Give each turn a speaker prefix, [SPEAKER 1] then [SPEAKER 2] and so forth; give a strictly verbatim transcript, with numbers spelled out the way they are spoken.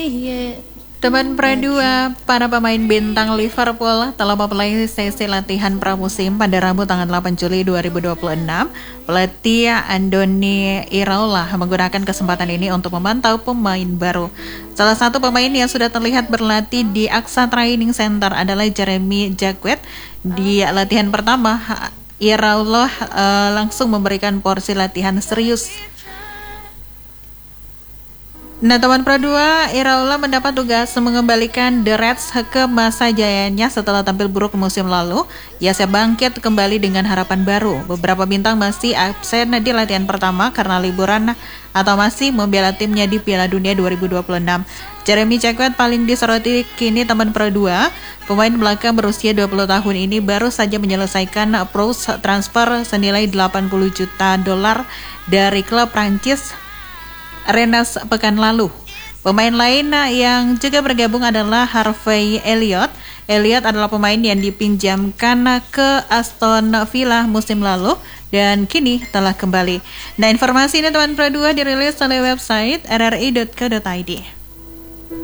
[SPEAKER 1] Iya.
[SPEAKER 2] Teman Pradua, para pemain bintang Liverpool telah memulai sesi latihan pramusim pada Rabu tanggal delapan Juli dua ribu dua puluh enam. Pelatih Andoni Iraola menggunakan kesempatan ini untuk memantau pemain baru. Salah satu pemain yang sudah terlihat berlatih di Aksa Training Center adalah Jeremy Jacquet. Di latihan pertama, Iraola uh, langsung memberikan porsi latihan serius. Nah, teman Pradua, Iraola mendapat tugas mengembalikan The Reds ke masa jayanya setelah tampil buruk musim lalu. Ia siap bangkit kembali dengan harapan baru. Beberapa bintang masih absen di latihan pertama karena liburan atau masih membela timnya di Piala Dunia dua ribu dua puluh enam. Jeremy Jacquet paling disoroti kini teman Pradua. Pemain belakang berusia dua puluh tahun ini baru saja menyelesaikan pros transfer senilai delapan puluh juta dolar dari klub Prancis Rennes pekan lalu. Pemain lain yang juga bergabung adalah Harvey Elliott. Elliott adalah pemain yang dipinjamkan ke Aston Villa musim lalu dan kini telah kembali. Nah, informasi ini teman Pradua dirilis oleh website r r i dot co dot i d.